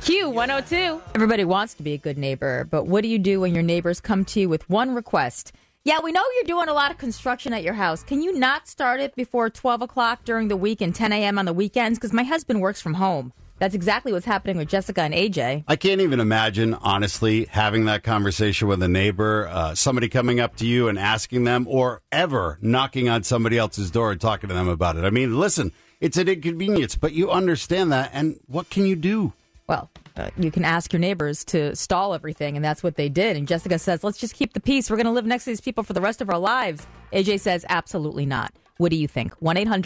Q102. Everybody wants to be a good neighbor, but what do you do when your neighbors come to you with one request? Yeah, we know you're doing a lot of construction at your house. Can you not start it before 12 o'clock during the week and 10 a.m. on the weekends? Because my husband works from home. That's exactly what's happening with Jessica and AJ. I can't even imagine, honestly, having that conversation with a neighbor, somebody coming up to you and asking them, or ever knocking on somebody else's door and talking to them about it. I mean, listen, it's an inconvenience, but you understand that, and what can you do? Well, you can ask your neighbors to stall everything, and that's what they did. And Jessica says, let's just keep the peace. We're going to live next to these people for the rest of our lives. AJ says, absolutely not. What do you think?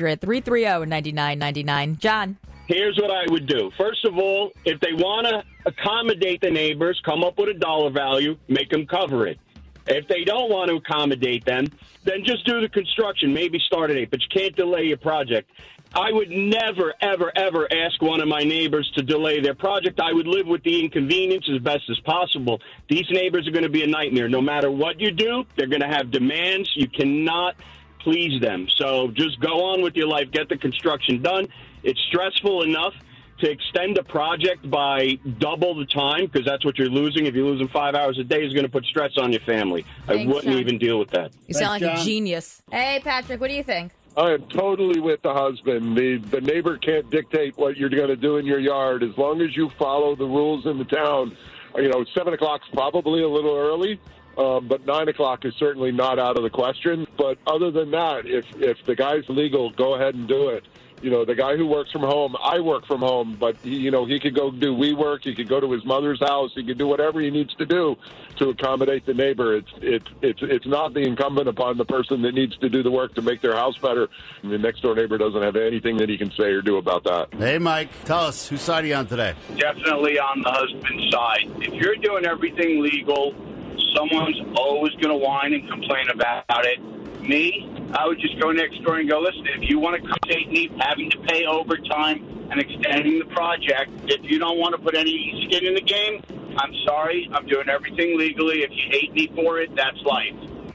1-800-330-9999. John? Here's what I would do. First of all, if they want to accommodate the neighbors, come up with a dollar value, make them cover it. If they don't want to accommodate them, then just do the construction. Maybe start at 8, but you can't delay your project. I would never, ever, ever ask one of my neighbors to delay their project. I would live with the inconvenience as best as possible. These neighbors are going to be a nightmare. No matter what you do, they're going to have demands. You cannot please them. So just go on with your life. Get the construction done. It's stressful enough to extend a project by double the time, because that's what you're losing. If you're losing 5 hours a day, it's going to put stress on your family. Thanks, I wouldn't John. even deal with that. You sound like a genius. Hey, Patrick, what do you think? I am totally with the husband. The neighbor can't dictate what you're going to do in your yard as long as you follow the rules in the town. 7 o'clock's probably a little early, but 9 o'clock is certainly not out of the question. But other than that, if the guy's legal, go ahead and do it. The guy who works from home, I work from home, but he could go do WeWork. He could go to his mother's house. He could do whatever he needs to do to accommodate the neighbor. It's not the incumbent upon the person that needs to do the work to make their house better. And the next door neighbor doesn't have anything that he can say or do about that. Hey, Mike, tell us, whose side are you on today? Definitely on the husband's side. If you're doing everything legal, someone's always going to whine and complain about it. Me, I would just go next door and go, listen, if you want to accommodate me having to pay overtime and extending the project, if you don't want to put any skin in the game, I'm sorry. I'm doing everything legally. If you hate me for it, that's life.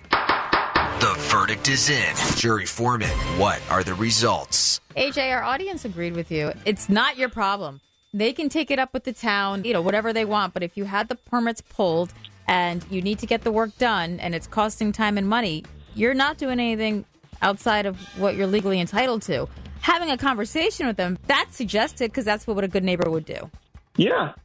The verdict is in. Jury foreman, what are the results? AJ, our audience agreed with you. It's not your problem. They can take it up with the town, whatever they want. But if you had the permits pulled and you need to get the work done and it's costing time and money, you're not doing anything outside of what you're legally entitled to. Having a conversation with them, that's suggested because that's what a good neighbor would do. Yeah,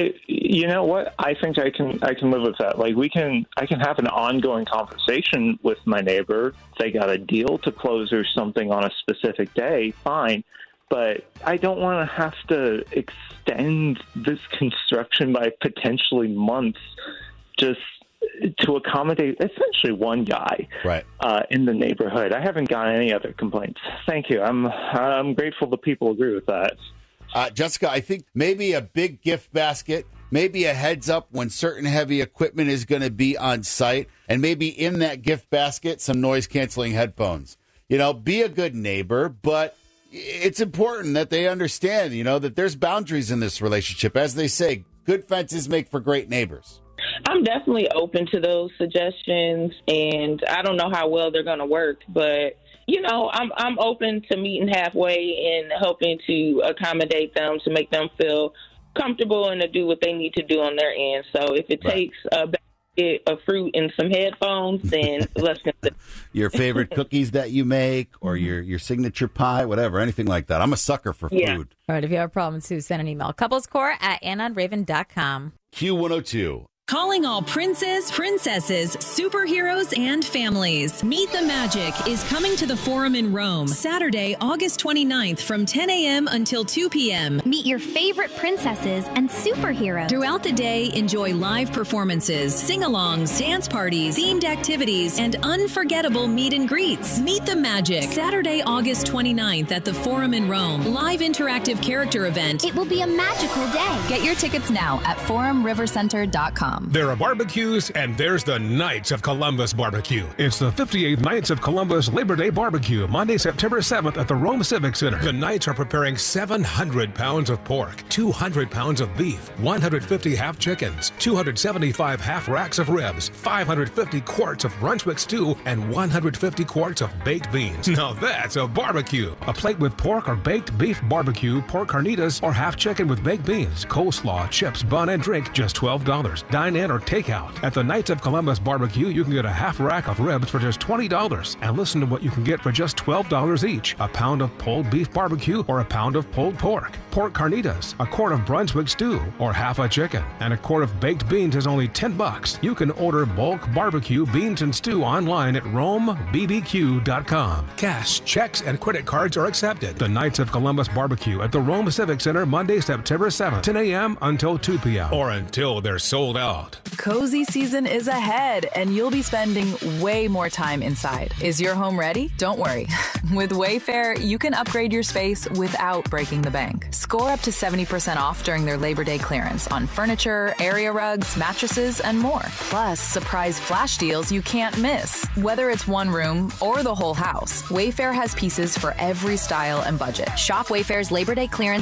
you know what? I think I can live with that. Like I can have an ongoing conversation with my neighbor. If they got a deal to close or something on a specific day, fine. But I don't want to have to extend this construction by potentially months just to accommodate essentially one guy in the neighborhood. I haven't gotten any other complaints. Thank you. I'm grateful that people agree with that. Jessica, I think maybe a big gift basket, maybe a heads up when certain heavy equipment is going to be on site, and maybe in that gift basket, some noise-canceling headphones. Be a good neighbor, but it's important that they understand, that there's boundaries in this relationship. As they say, good fences make for great neighbors. I'm definitely open to those suggestions, and I don't know how well they're going to work, but I'm open to meeting halfway and helping to accommodate them to make them feel comfortable and to do what they need to do on their end. So if it takes a basket of fruit and some headphones, then let's consider. Your favorite cookies that you make, or your signature pie, whatever, anything like that. I'm a sucker for food. All right, if you have a problem, too, send an email. couplescore@AnnonRaven.com. Q102. Calling all princes, princesses, superheroes, and families. Meet the Magic is coming to the Forum in Rome, Saturday, August 29th from 10 a.m. until 2 p.m. Meet your favorite princesses and superheroes. Throughout the day, enjoy live performances, sing-alongs, dance parties, themed activities, and unforgettable meet and greets. Meet the Magic, Saturday, August 29th at the Forum in Rome. Live interactive character event. It will be a magical day. Get your tickets now at forumrivercenter.com. wayfair.com. There are barbecues, and there's the Knights of Columbus barbecue. It's the 58th Knights of Columbus Labor Day barbecue, Monday, September 7th at the Rome Civic Center. The Knights are preparing 700 pounds of pork, 200 pounds of beef, 150 half chickens, 275 half racks of ribs, 550 quarts of Brunswick stew, and 150 quarts of baked beans. Now that's a barbecue. A plate with pork or baked beef barbecue, pork carnitas, or half chicken with baked beans, coleslaw, chips, bun, and drink, just $12. Dine in or take out. At the Knights of Columbus barbecue, you can get a half rack of ribs for just $20. And listen to what you can get for just $12 each. A pound of pulled beef barbecue or a pound of pulled pork. Pork carnitas, a quart of Brunswick stew, or half a chicken. And a quart of baked beans is only $10. You can order bulk barbecue beans and stew online at RomeBBQ.com. Cash, checks, and credit cards are accepted. The Knights of Columbus barbecue at the Rome Civic Center, Monday, September 7th, 10 a.m. until 2 p.m. or until they're sold out. Cozy season is ahead, and you'll be spending way more time inside. Is your home ready? Don't worry. With Wayfair, you can upgrade your space without breaking the bank. Score up to 70% off during their Labor Day clearance on furniture, area rugs, mattresses, and more. Plus, surprise flash deals you can't miss. Whether it's one room or the whole house, Wayfair has pieces for every style and budget. Shop Wayfair's Labor Day clearance